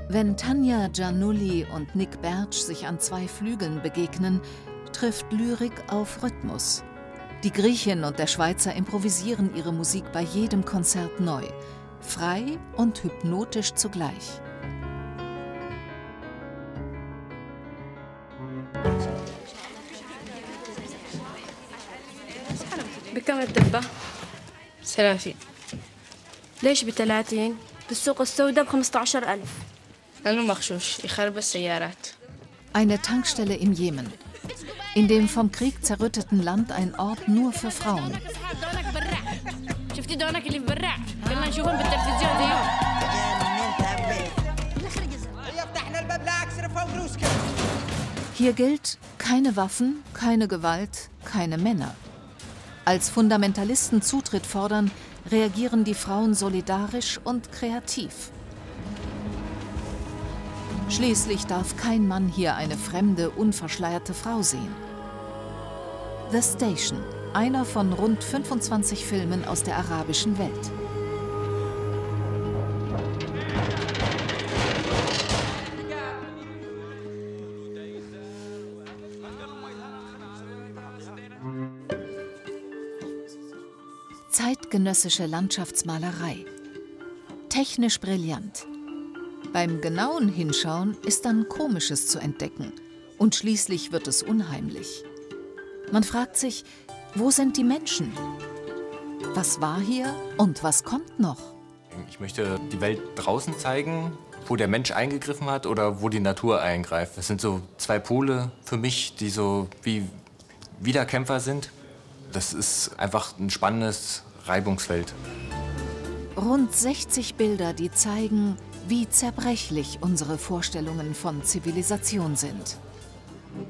Wenn Tanja Giannulli und Nick Bertsch sich an zwei Flügeln begegnen, trifft Lyrik auf Rhythmus. Die Griechin und der Schweizer improvisieren ihre Musik bei jedem Konzert neu, frei und hypnotisch zugleich. بكم الدبة؟ 30. ليش ب30؟ بالسوق السوداء ب15,000. لأنه مغشوش يخرب السيارات. Eine Tankstelle im Jemen. In dem vom Krieg zerrütteten Land ein Ort nur für Frauen. Hier gilt, keine Waffen, keine Gewalt, keine Männer. Als Fundamentalisten Zutritt fordern, reagieren die Frauen solidarisch und kreativ. Schließlich darf kein Mann hier eine fremde, unverschleierte Frau sehen. The Station, einer von rund 25 Filmen aus der arabischen Welt. Zeitgenössische Landschaftsmalerei. Technisch brillant. Beim genauen Hinschauen ist dann Komisches zu entdecken und schließlich wird es unheimlich. Man fragt sich, wo sind die Menschen? Was war hier und was kommt noch? Ich möchte die Welt draußen zeigen, wo der Mensch eingegriffen hat oder wo die Natur eingreift. Das sind so zwei Pole für mich, die so wie Wiederkämpfer sind. Das ist einfach ein spannendes Reibungsfeld. Rund 60 Bilder, die zeigen, wie zerbrechlich unsere Vorstellungen von Zivilisation sind.